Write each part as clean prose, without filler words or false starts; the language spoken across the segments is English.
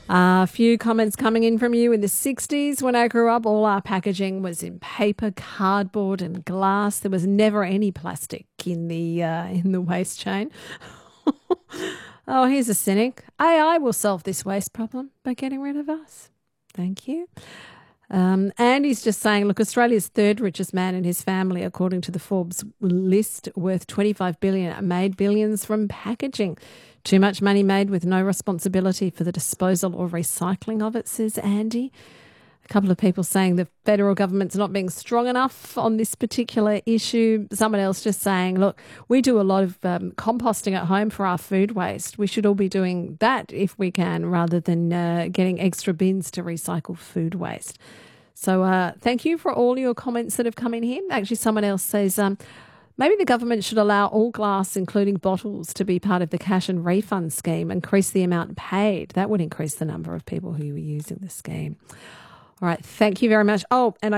A few comments coming in from you. In the 60s, when I grew up, all our packaging was in paper, cardboard and glass. There was never any plastic in the waste chain. Oh, here's a cynic. AI will solve this waste problem by getting rid of us. Thank you. Andy's just saying, look, Australia's third richest man and his family, according to the Forbes list, worth $25 billion, made billions from packaging. Too much money made with no responsibility for the disposal or recycling of it, says Andy. A couple of people saying the federal government's not being strong enough on this particular issue. Someone else just saying, look, we do a lot of composting at home for our food waste. We should all be doing that if we can, rather than getting extra bins to recycle food waste. So thank you for all your comments that have come in here. Actually, someone else says, maybe the government should allow all glass, including bottles, to be part of the cash and refund scheme, increase the amount paid. That would increase the number of people who are using the scheme. All right, thank you very much. Oh, and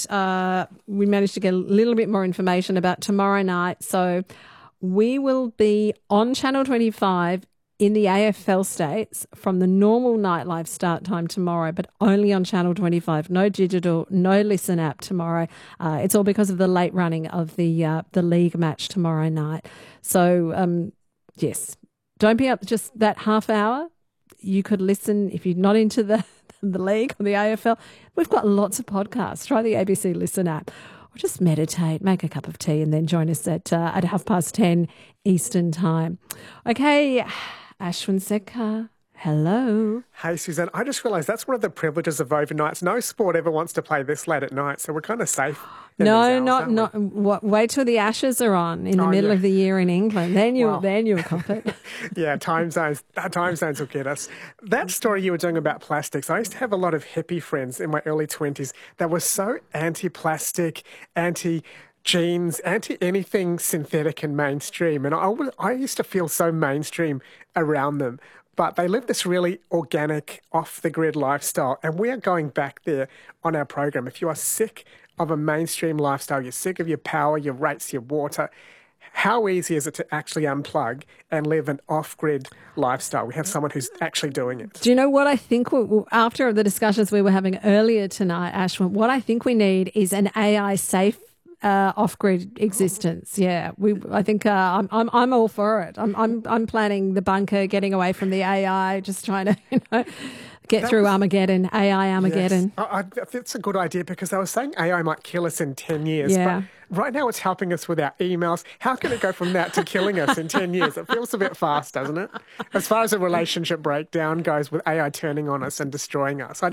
we managed to get a little bit more information about tomorrow night. So we will be on Channel 25 in the AFL states from the normal nightlife start time tomorrow, but only on Channel 25. No digital, no Listen app tomorrow. It's all because of the late running of the league match tomorrow night. So, yes, don't be up just that half hour. You could listen if you're not into the league or the AFL. We've got lots of podcasts. Try the ABC Listen app or just meditate, make a cup of tea and then join us at 10:30 Eastern time. Okay, Ashwin Sekhar, hello. Hey, Suzanne, I just realised that's one of the privileges of overnights. No sport ever wants to play this late at night, so we're kind of safe. No, not. Wait till the Ashes are on in the middle of the year in England. Then you'll cop it. Yeah, time zones will get us. That story you were doing about plastics, I used to have a lot of hippie friends in my early 20s that were so anti-plastic, anti-jeans, anti-anything synthetic and mainstream. And I used to feel so mainstream around them. But they live this really organic, off-the-grid lifestyle. And we are going back there on our program. If you are sick of a mainstream lifestyle, you're sick of your power, your rates, your water, how easy is it to actually unplug and live an off-grid lifestyle? We have someone who's actually doing it. Do you know what I think, after the discussions we were having earlier tonight, Ashwin, what I think we need is an AI-safe off-grid existence. Yeah, I think I'm all for it. I'm planning the bunker, getting away from the AI, just trying to get through Armageddon, AI Armageddon. Yes. That's a good idea because they were saying AI might kill us in 10 years. Yeah. But right now it's helping us with our emails. How can it go from that to killing us in 10 years? It feels a bit fast, doesn't it? As far as a relationship breakdown goes with AI turning on us and destroying us.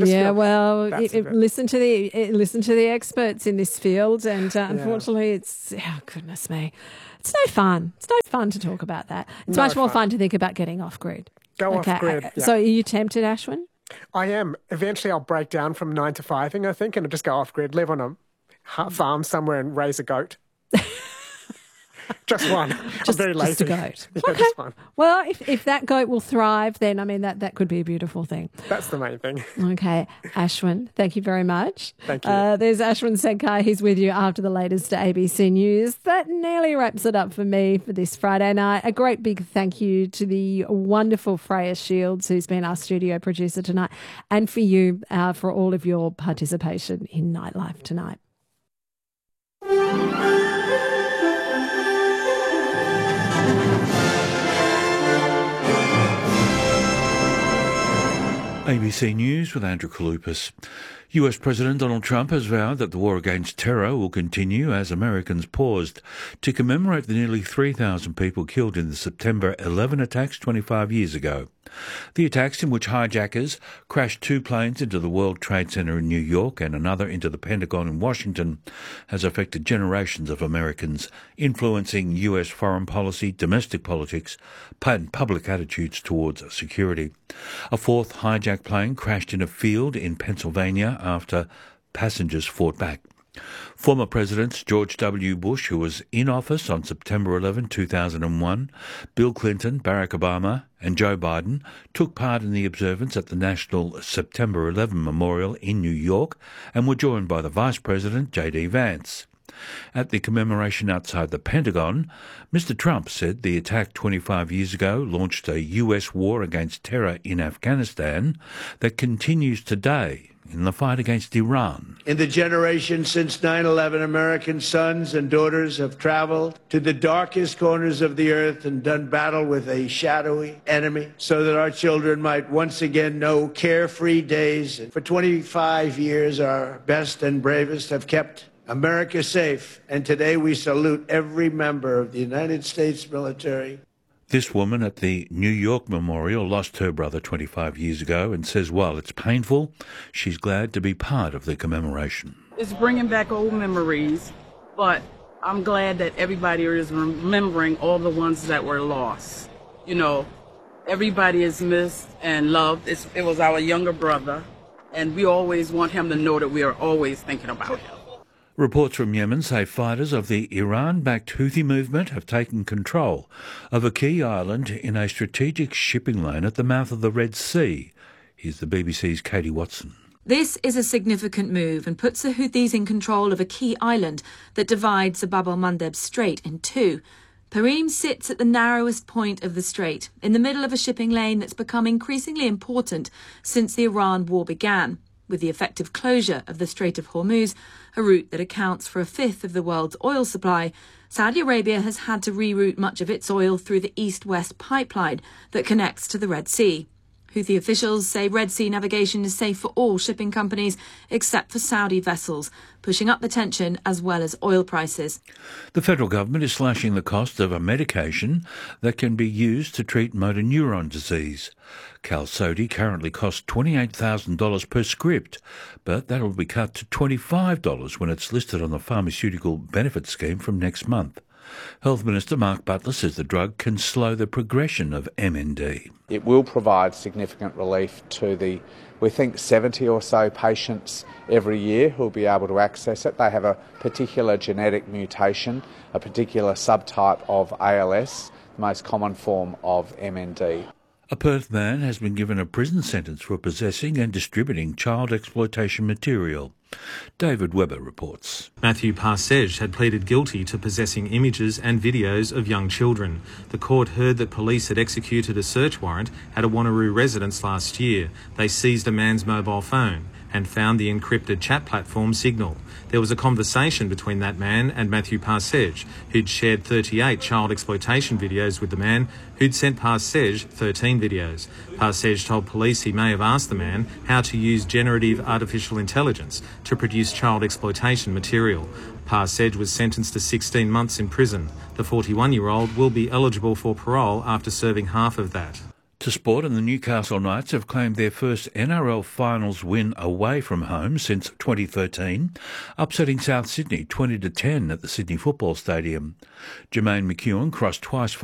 Listen to the experts in this field, and unfortunately it's, goodness me, it's no fun. It's no fun to talk about that. It's much more fun to think about getting off-grid. Go off-grid. Yeah. So are you tempted, Ashwin? I am. Eventually I'll break down from 9 to 5, I think, and I'll just go off-grid, live on a farm somewhere and raise a goat. Just one. I'm very lazy. Just a goat. Yeah, okay. Just one. Well, if that goat will thrive, then, I mean, that could be a beautiful thing. That's the main thing. Okay. Ashwin, thank you very much. Thank you. There's Ashwin Sekhar. He's with you after the latest ABC News. That nearly wraps it up for me for this Friday night. A great big thank you to the wonderful Freya Shields, who's been our studio producer tonight, and for you for all of your participation in Nightlife tonight. ABC News with Andrew Kalupas. US President Donald Trump has vowed that the war against terror will continue as Americans paused to commemorate the nearly 3,000 people killed in the September 11 attacks 25 years ago. The attacks, in which hijackers crashed 2 planes into the World Trade Center in New York and another into the Pentagon in Washington, has affected generations of Americans, influencing US foreign policy, domestic politics, and public attitudes towards security. A 4th hijacked plane crashed in a field in Pennsylvania after passengers fought back. Former Presidents George W. Bush, who was in office on September 11, 2001, Bill Clinton, Barack Obama and Joe Biden took part in the observance at the National September 11 Memorial in New York and were joined by the Vice President, J.D. Vance. At the commemoration outside the Pentagon, Mr. Trump said the attack 25 years ago launched a US war against terror in Afghanistan that continues today in the fight against Iran. In the generation since 9/11, American sons and daughters have traveled to the darkest corners of the earth and done battle with a shadowy enemy so that our children might once again know carefree days. And for 25 years, our best and bravest have kept America safe. And today we salute every member of the United States military. This woman at the New York Memorial lost her brother 25 years ago and says while it's painful, she's glad to be part of the commemoration. It's bringing back old memories, but I'm glad that everybody is remembering all the ones that were lost. You know, everybody is missed and loved. It was our younger brother, and we always want him to know that we are always thinking about him. Reports from Yemen say fighters of the Iran-backed Houthi movement have taken control of a key island in a strategic shipping lane at the mouth of the Red Sea. Here's the BBC's Katie Watson. This is a significant move and puts the Houthis in control of a key island that divides the Bab el-Mandeb Strait in two. Perim sits at the narrowest point of the strait, in the middle of a shipping lane that's become increasingly important since the Iran war began, with the effective closure of the Strait of Hormuz, a route that accounts for a fifth of the world's oil supply. Saudi Arabia has had to reroute much of its oil through the east-west pipeline that connects to the Red Sea. Houthi officials say Red Sea navigation is safe for all shipping companies except for Saudi vessels, pushing up the tension as well as oil prices. The federal government is slashing the cost of a medication that can be used to treat motor neuron disease. Qalsody currently costs $28,000 per script, but that will be cut to $25 when it's listed on the pharmaceutical benefit scheme from next month. Health Minister Mark Butler says the drug can slow the progression of MND. It will provide significant relief to we think 70 or so patients every year who will be able to access it. They have a particular genetic mutation, a particular subtype of ALS, the most common form of MND. A Perth man has been given a prison sentence for possessing and distributing child exploitation material. David Webber reports. Matthew Parsege had pleaded guilty to possessing images and videos of young children. The court heard that police had executed a search warrant at a Wanneroo residence last year. They seized a man's mobile phone and found the encrypted chat platform Signal. There was a conversation between that man and Matthew Parsege, who'd shared 38 child exploitation videos with the man, who'd sent Parsege 13 videos. Parsege told police he may have asked the man how to use generative artificial intelligence to produce child exploitation material. Parsege was sentenced to 16 months in prison. The 41-year-old will be eligible for parole after serving half of that. To sport, and the Newcastle Knights have claimed their first NRL finals win away from home since 2013, upsetting South Sydney 20-10 at the Sydney Football Stadium. Jermaine McEwen crossed twice